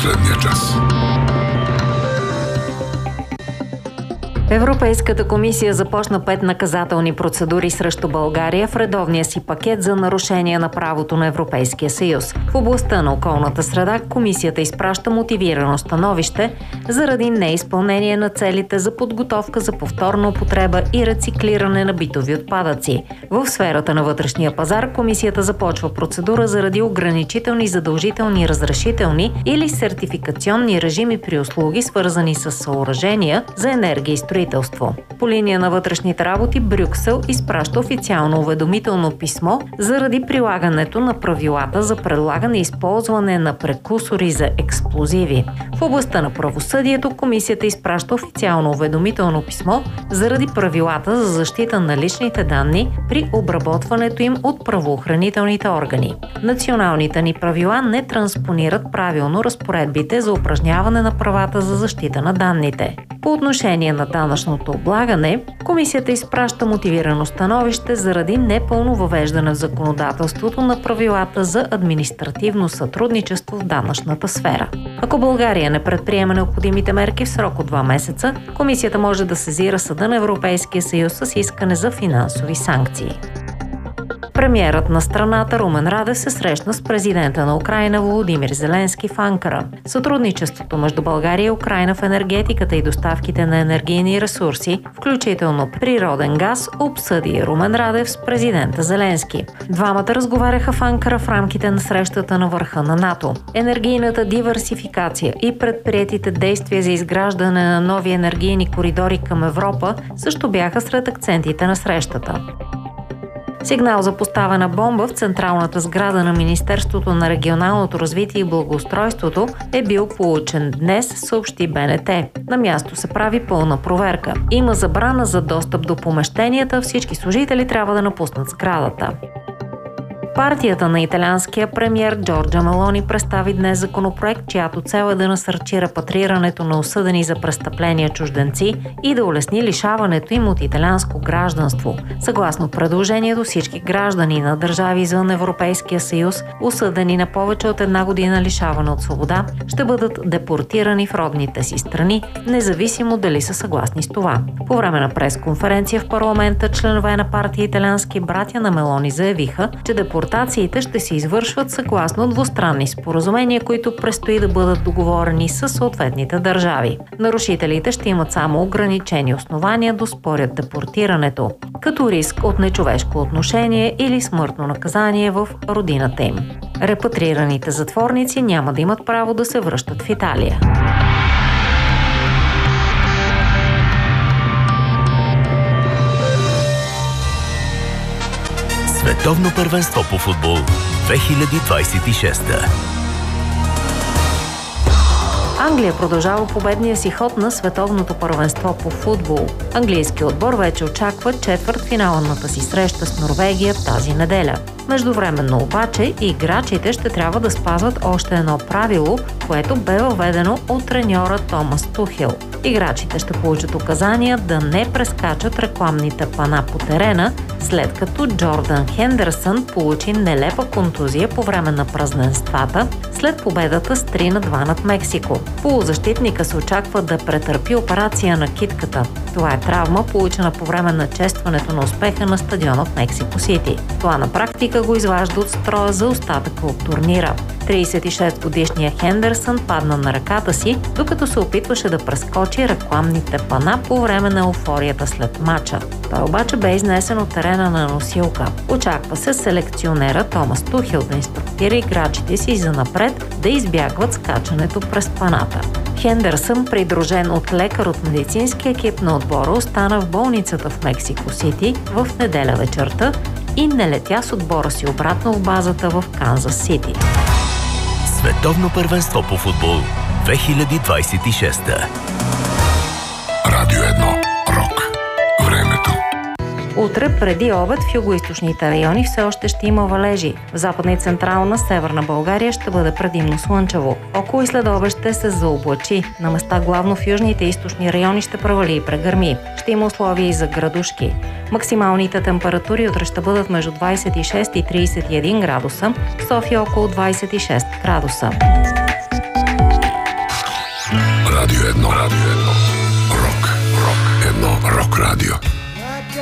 последния час. Европейската комисия започна 5 наказателни процедури срещу България в редовния си пакет за нарушение на правото на Европейския съюз. В областта на околната среда комисията изпраща мотивирано становище заради неизпълнение на целите за подготовка за повторна употреба и рециклиране на битови отпадъци. В сферата на вътрешния пазар комисията започва процедура заради ограничителни, задължителни, разрешителни или сертификационни режими при услуги, свързани с съоръжения за енергия и строителство. По линия на вътрешните работи Брюксел изпраща официално уведомително писмо заради прилагането на правилата за предлагане и използване на прекурсори за експлозиви. В областта на правосъдието комисията изпраща официално уведомително писмо заради правилата за защита на личните данни при обработването им от правоохранителните органи. Националните ни правила не транспонират правилно разпоредбите за упражняване на правата за защита на данните. По отношение на данъчното облагане, комисията изпраща мотивирано становище заради непълно въвеждане в законодателството на правилата за административно сътрудничество в данъчната сфера. Ако България не предприема необходимите мерки в срок от 2 месеца, комисията може да сезира Съда на Европейския съюз с искане за финансови санкции. Премиерът на страната Румен Радев се срещна с президента на Украйна Володимир Зеленски в Анкара. Сътрудничеството между България и Украйна в енергетиката и доставките на енергийни ресурси, включително природен газ, обсъди Румен Радев с президента Зеленски. Двамата разговаряха в Анкара в рамките на срещата на върха на НАТО. Енергийната диверсификация и предприетите действия за изграждане на нови енергийни коридори към Европа също бяха сред акцентите на срещата. Сигнал за поставена бомба в централната сграда на Министерството на регионалното развитие и благоустройството е бил получен днес, съобщи БНТ. На място се прави пълна проверка. Има забрана за достъп до помещенията, всички служители трябва да напуснат сградата. Партията на италианския премиер Джорджа Мелони представи днес законопроект, чиято цел е да насърчи репатрирането на осъдени за престъпления чужденци и да улесни лишаването им от италианско гражданство. Съгласно предложението, всички граждани на държави извън Европейския съюз, осъдени на повече от 1 година лишаване от свобода, ще бъдат депортирани в родните си страни, независимо дали са съгласни с това. По време на пресконференция в парламента, членове на партия Италиански братя на Мелони заявиха, че депортациите ще се извършват съгласно двустранни споразумения, които предстои да бъдат договорени с съответните държави. Нарушителите ще имат само ограничени основания да оспорят депортирането, като риск от нечовешко отношение или смъртно наказание в родината им. Репатрираните затворници няма да имат право да се връщат в Италия. Световно първенство по футбол 2026. Англия продължава победния си ход на световното първенство по футбол. Английският отбор вече очаква четвъртфиналната си среща с Норвегия тази неделя. Междувременно обаче играчите ще трябва да спазват още едно правило, което бе въведено от треньора Томас Тухел. Играчите ще получат указания да не прескачат рекламните пана по терена, след като Джордан Хендерсън получи нелепа контузия по време на празненствата след победата с 3-2 над Мексико. Полузащитника се очаква да претърпи операция на китката. Това е травма, получена по време на честването на успеха на стадиона в Мексико Сити. Това на практика го изважда от строя за остатъка от турнира. 36-годишният Хендерсън падна на ръката си, докато се опитваше да прескочи рекламните пана по време на еуфорията след матча. Той обаче бе изнесен от терена на носилка. Очаква се селекционера Томас Тухел да инструктира играчите си занапред да избягват скачането през паната. Хендерсън, придружен от лекар от медицински екип на отбора, остана в болницата в Мексико Сити в неделя вечерта и не летя с отбора си обратно в базата в Канзас Сити. Световно първенство по футбол 2026. Радио 1. Рок. Времето. Утре преди обед в югоизточните райони все още ще има валежи. В западна и централна северна България ще бъде предимно слънчево. Около и след обед ще се заоблачи. На места главно в южните и източни райони ще провали и прегърми. Ще има условия и за градушки. Максималните температури утре ще бъдат между 26 и 31 градуса, в София около 26 градуса. Радио 1. Рок. Едно рок радио.